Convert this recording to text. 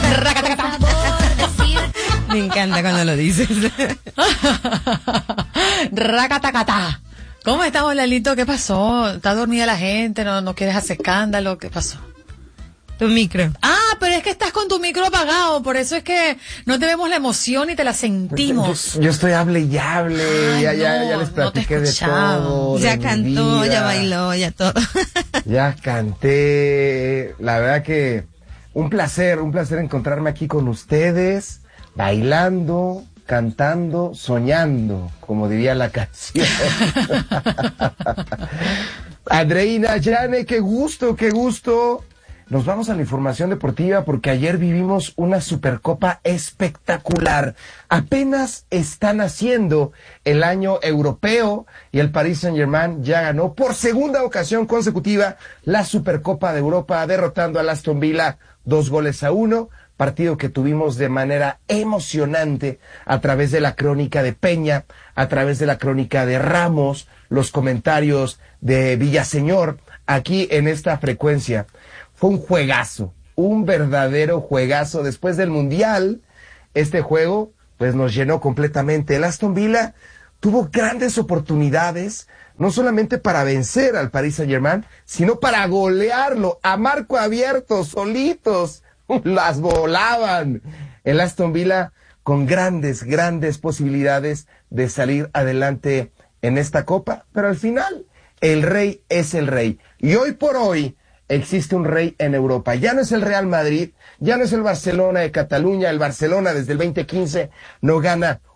Racatacatá. Me encanta cuando lo dices. Racatacatá. ¿Cómo estamos, Lalito? ¿Qué pasó? ¿Está dormida la gente? ¿No quieres hacer escándalo? ¿Qué pasó? Tu micro. Ah, pero es que estás con tu micro apagado, por eso es que no te vemos la emoción y te la sentimos. Yo estoy hable y hable, Ay, ya les platiqué de todo. Ya de mi cantó, vida. ya bailó, ya todo. Ya canté. La verdad que un placer encontrarme aquí con ustedes, bailando, cantando, soñando, como diría la canción. Andreina, Yane, qué gusto. Nos vamos a la información deportiva porque ayer vivimos una Supercopa espectacular. Apenas están haciendo el año europeo y el Paris Saint-Germain ya ganó por segunda ocasión consecutiva la Supercopa de Europa, derrotando al Aston Villa 2-1, partido que tuvimos de manera emocionante a través de la crónica de Peña, a través de la crónica de Ramos, los comentarios de Villaseñor, aquí en esta frecuencia. Fue un juegazo, un verdadero juegazo. Después del Mundial, este juego pues nos llenó completamente. El Aston Villa tuvo grandes oportunidades, no solamente para vencer al Paris Saint-Germain, sino para golearlo a marco abierto, solitos, las volaban. El Aston Villa con grandes posibilidades de salir adelante en esta copa, pero al final el rey es el rey. Y hoy por hoy existe un rey en Europa. Ya no es el Real Madrid, ya no es el Barcelona de Cataluña. El Barcelona desde el 2015 no gana